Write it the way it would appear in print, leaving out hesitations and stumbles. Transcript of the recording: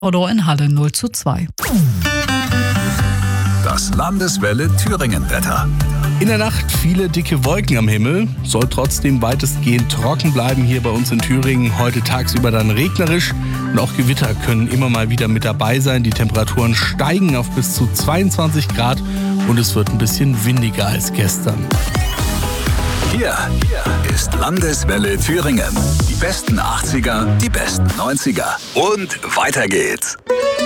Oder in Halle 0:2. Das Landeswelle Thüringen-Wetter. In der Nacht viele dicke Wolken am Himmel. Soll trotzdem weitestgehend trocken bleiben hier bei uns in Thüringen. Heute tagsüber dann regnerisch. Und auch Gewitter können immer mal wieder mit dabei sein. Die Temperaturen steigen auf bis zu 22 Grad und es wird ein bisschen windiger als gestern. Hier ist Landeswelle Thüringen. Die besten 80er, die besten 90er. Und weiter geht's.